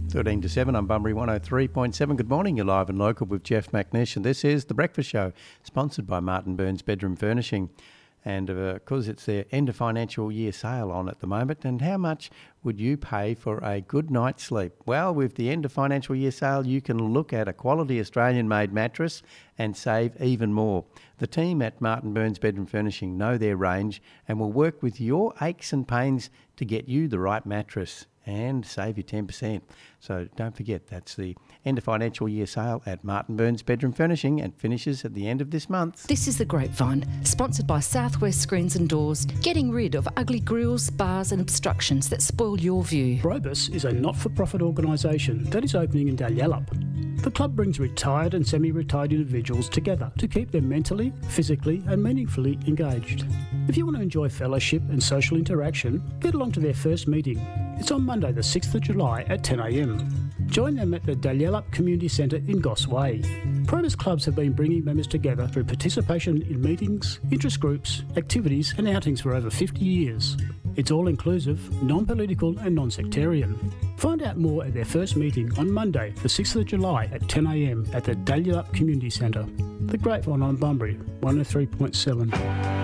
13 to 7 on Bunbury 103.7. Good morning, you're live and local with Jeff McNish, and this is The Breakfast Show, sponsored by Martin Burns Bedroom Furnishing. And of course, it's their end of financial year sale on at the moment. And how much would you pay for a good night's sleep? Well, with the end of financial year sale, you can look at a quality Australian-made mattress and save even more. The team at Martin Burns Bedroom Furnishing know their range and will work with your aches and pains to get you the right mattress and save you 10%. So don't forget, that's the end of financial year sale at Martin Burns Bedroom Furnishing and finishes at the end of this month. This is The Grapevine, sponsored by Southwest Screens and Doors, getting rid of ugly grills, bars and obstructions that spoil your view. Robus is a not-for-profit organisation that is opening in Dalyellup. The club brings retired and semi-retired individuals together to keep them mentally, physically and meaningfully engaged. If you want to enjoy fellowship and social interaction, get along to their first meeting. It's on Monday the 6th of July at 10 a.m. Join them at the Dalyellup Community Centre in Goss Way. Probus clubs have been bringing members together through participation in meetings, interest groups, activities and outings for over 50 years. It's all-inclusive, non-political and non-sectarian. Find out more at their first meeting on Monday the 6th of July at 10 a.m. at the Dalyellup Community Centre. The Grapevine on Bunbury 103.7.